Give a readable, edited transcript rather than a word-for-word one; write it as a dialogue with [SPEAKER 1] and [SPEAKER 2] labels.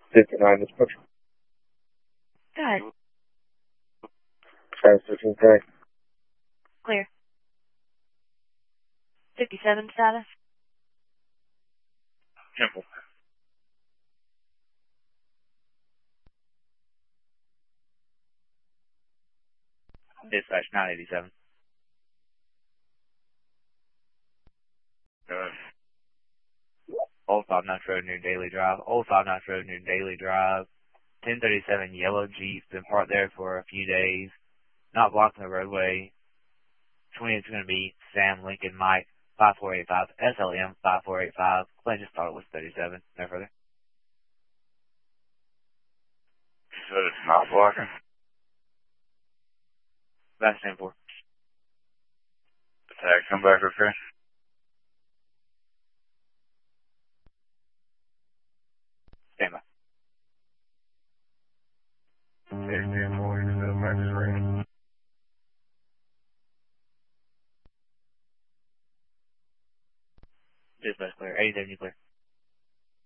[SPEAKER 1] 59 dispatch.
[SPEAKER 2] Go ahead.
[SPEAKER 1] Travis 13 correct.
[SPEAKER 2] Clear. 57 status.
[SPEAKER 1] Temple.
[SPEAKER 3] Dispatch 987. Old Fob Notch Road, New Daily Drive. Old Fob Notch Road, New Daily Drive. 1037 yellow Jeep. Been parked there for a few days. Not blocking the roadway. 20 is going to be Sam Lincoln Mike 5485 SLM 5485. Claim just thought it was 37. No further.
[SPEAKER 1] So it's not blocking?
[SPEAKER 3] That's 10-4.
[SPEAKER 1] Attack, come back, okay?
[SPEAKER 3] Stand by. Dispatch clear. 87 clear.